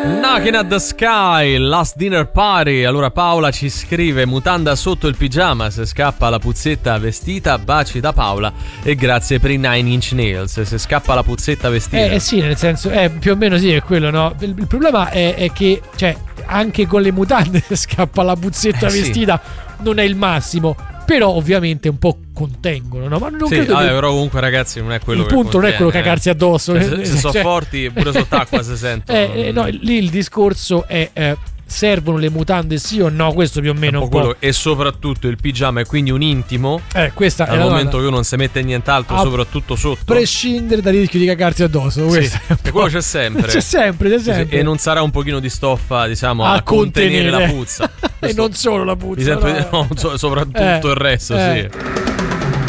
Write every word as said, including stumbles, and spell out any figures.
Knocking at the Sky, Last Dinner Party. Allora Paola ci scrive: mutanda sotto il pigiama, se scappa la puzzetta vestita, baci da Paola e grazie per i Nine Inch Nails. Se scappa la puzzetta vestita, eh, eh sì, nel senso, eh, più o meno sì, è quello, no? Il, il problema è, è che, cioè, anche con le mutande scappa la puzzetta eh, vestita, sì. Non è il massimo, però ovviamente un po' contengono, no? Ma non sì, credo vabbè, che... però comunque ragazzi non è quello il che punto contiene, non è quello eh. cagarsi addosso, se, se sono cioè... forti pure sott'acqua si sentono. Eh, eh, no, lì il discorso è eh, servono le mutande sì o no? Questo più o meno un po', un po'. E soprattutto il pigiama è quindi un intimo. Eh, questa al è momento domanda. che non si mette nient'altro, A soprattutto sotto. Prescindere dal rischio di cagarsi addosso, sì, e quello c'è sempre. C'è sempre, c'è sempre. Sì, e non sarà un pochino di stoffa, diciamo, a, a contenere, contenere la puzza. E non solo la puzza, Mi sento, no. no, soprattutto eh, il resto, eh. sì.